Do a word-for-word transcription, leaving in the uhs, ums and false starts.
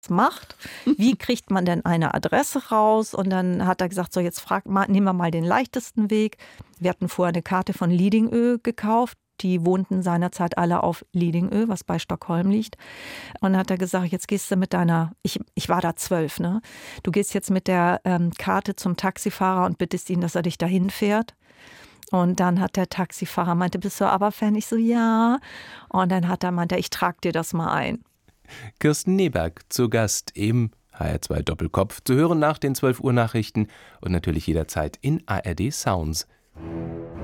macht. Wie kriegt man denn eine Adresse raus? Und dann hat er gesagt, so jetzt frag mal, nehmen wir mal den leichtesten Weg. Wir hatten vorher eine Karte von Lidingö gekauft. Die wohnten seinerzeit alle auf Lidingö, was bei Stockholm liegt. Und dann hat er gesagt, jetzt gehst du mit deiner, ich, ich war da zwölf, ne? Du gehst jetzt mit der ähm, Karte zum Taxifahrer und bittest ihn, dass er dich dahin fährt. Und dann hat der Taxifahrer meinte, bist du aber Fan? Ich so, ja. Und dann hat er meinte, ich trag dir das mal ein. Kirsten Neberg zu Gast im H R zwei Doppelkopf, zu hören nach den zwölf Uhr Nachrichten und natürlich jederzeit in A R D Sounds.